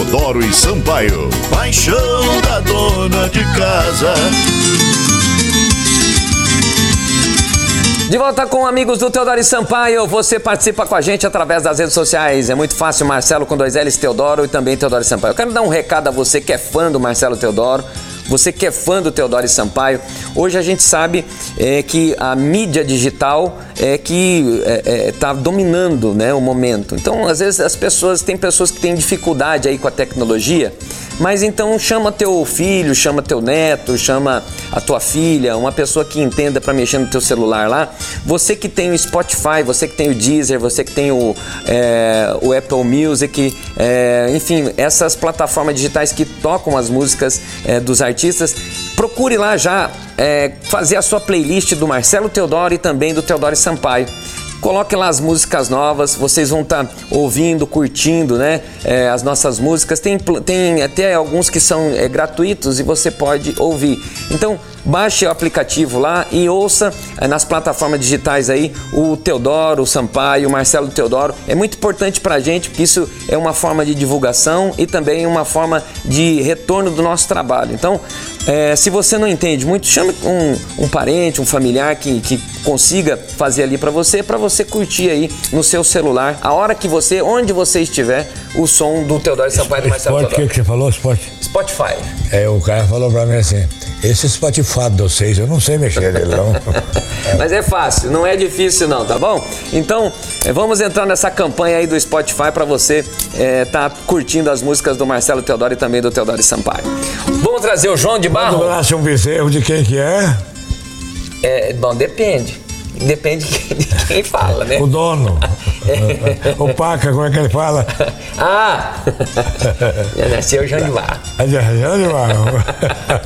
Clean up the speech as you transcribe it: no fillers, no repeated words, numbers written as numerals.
Teodoro e Sampaio, paixão da dona de casa. De volta com amigos do Teodoro e Sampaio, você participa com a gente através das redes sociais, é muito fácil, Marcelo com 2 L's Teodoro e também Teodoro e Sampaio. Eu quero dar um recado a você que é fã do Marcelo Teodoro, você que é fã do Teodoro e Sampaio. Hoje a gente sabe que a mídia digital está dominando, né, o momento. Então, às vezes, tem pessoas que têm dificuldade aí com a tecnologia, mas então chama teu filho, chama teu neto, chama a tua filha, uma pessoa que entenda para mexer no teu celular lá. Você que tem o Spotify, você que tem o Deezer, você que tem o Apple Music, enfim, essas plataformas digitais que tocam as músicas dos artistas, procure lá já fazer a sua playlist do Marcelo Teodoro e também do Teodoro e Sampaio. Coloque lá as músicas novas, vocês vão estar ouvindo, curtindo, né, as nossas músicas. Tem até alguns que são gratuitos e você pode ouvir. Então, baixe o aplicativo lá e ouça nas plataformas digitais aí o Teodoro, o Sampaio, o Marcelo Teodoro. É muito importante pra gente, porque isso é uma forma de divulgação e também uma forma de retorno do nosso trabalho. Então, se você não entende muito, chame um parente, um familiar que consiga fazer ali para você curtir aí no seu celular, a hora que onde você estiver, o som do Teodoro e Sampaio e do Marcelo Teodoro. O que você falou? Spotify. O cara falou pra mim assim, esse Spotify de vocês, eu não sei mexer nele não. Mas é fácil, não é difícil não, tá bom? Então, vamos entrar nessa campanha aí do Spotify para você tá curtindo as músicas do Marcelo Teodoro e também do Teodoro e Sampaio. Vamos trazer o João de Barro? Manda um bezerro de quem que é? Bom, depende. Depende de quem fala, né? O dono. O Paca, como é que ele fala? Nasceu o João de Barro. João de Barro.